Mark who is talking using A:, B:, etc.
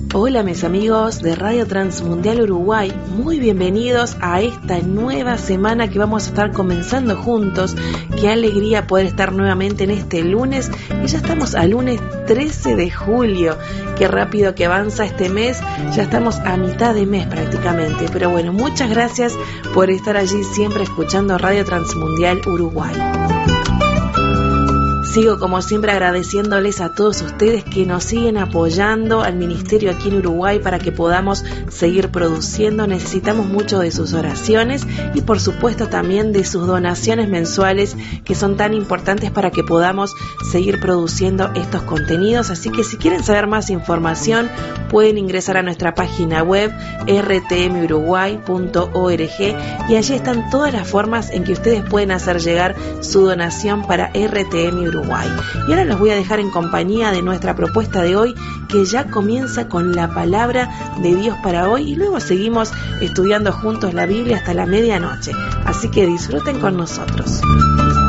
A: Hola mis amigos de Radio Transmundial Uruguay, muy bienvenidos a esta nueva semana que vamos a estar comenzando juntos. Qué alegría poder estar nuevamente en este lunes, y ya estamos al lunes 13 de julio, qué rápido que avanza este mes, ya estamos a mitad de mes prácticamente, pero bueno, muchas gracias por estar allí siempre escuchando Radio Transmundial Uruguay. Sigo como siempre agradeciéndoles a todos ustedes que nos siguen apoyando al ministerio aquí en Uruguay para que podamos seguir produciendo. Necesitamos mucho de sus oraciones y por supuesto también de sus donaciones mensuales, que son tan importantes para que podamos seguir produciendo estos contenidos. Así que si quieren saber más información pueden ingresar a nuestra página web rtmuruguay.org y allí están todas las formas en que ustedes pueden hacer llegar su donación para RTM Uruguay. Y ahora los voy a dejar en compañía de nuestra propuesta de hoy, que ya comienza con la palabra de Dios para hoy, y luego seguimos estudiando juntos la Biblia hasta la medianoche. Así que disfruten con nosotros.